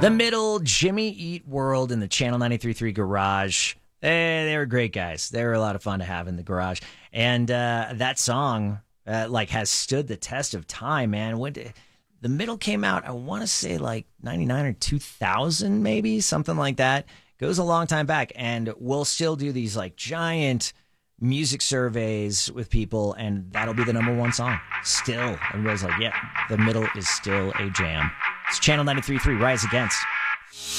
The Middle, Jimmy Eat World in the Channel 93.3 garage. They were great guys. They were a lot of fun to have in the garage. And that song has stood the test of time, man. The Middle came out, I want to say like 99 or 2000 maybe, something like that. Goes a long time back, and we'll still do these like giant music surveys with people, and that'll be the number one song. Still, everybody's like, yeah, The Middle is still a jam. It's Channel 93.3, Rise Against.